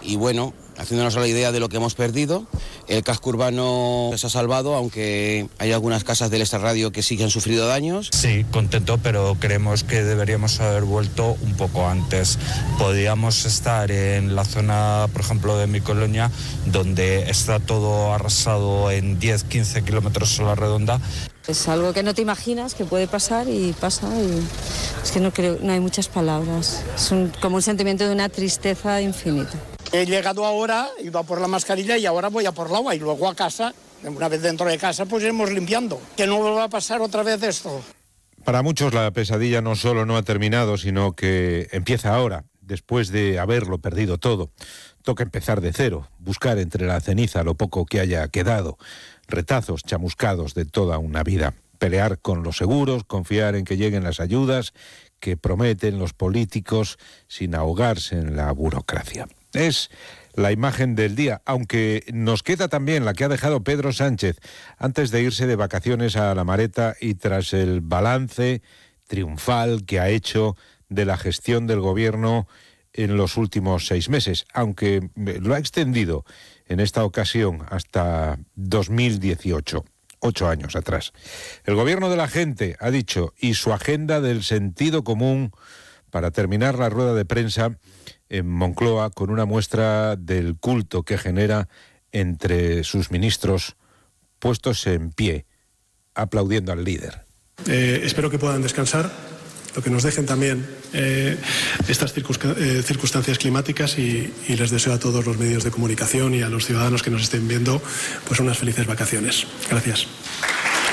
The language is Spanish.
y bueno, haciéndonos a la idea de lo que hemos perdido. El casco urbano se ha salvado, aunque hay algunas casas del extrarradio que sí que han sufrido daños. Sí, contento, pero creemos que deberíamos haber vuelto un poco antes. Podíamos estar en la zona, por ejemplo, de mi colonia, donde está todo arrasado en 10-15 kilómetros a la redonda. Es algo que no te imaginas que puede pasar y pasa, y es que no hay muchas palabras. Es como un sentimiento de una tristeza infinita. He llegado ahora, he ido a por la mascarilla y ahora voy a por el agua y luego a casa. Una vez dentro de casa pues iremos limpiando. Que no vuelva a pasar otra vez esto. Para muchos la pesadilla no solo no ha terminado, sino que empieza ahora, después de haberlo perdido todo. Toca empezar de cero, buscar entre la ceniza lo poco que haya quedado, retazos chamuscados de toda una vida, pelear con los seguros, confiar en que lleguen las ayudas que prometen los políticos sin ahogarse en la burocracia. Es la imagen del día, aunque nos queda también la que ha dejado Pedro Sánchez antes de irse de vacaciones a La Mareta y tras el balance triunfal que ha hecho de la gestión del gobierno en los últimos 6 meses, aunque lo ha extendido en esta ocasión hasta 2018, 8 años atrás. El gobierno de la gente, ha dicho, y su agenda del sentido común para terminar la rueda de prensa en Moncloa con una muestra del culto que genera entre sus ministros puestos en pie, aplaudiendo al líder. Espero que puedan descansar, lo que nos dejen también estas circunstancias climáticas y les deseo a todos los medios de comunicación y a los ciudadanos que nos estén viendo pues unas felices vacaciones. Gracias.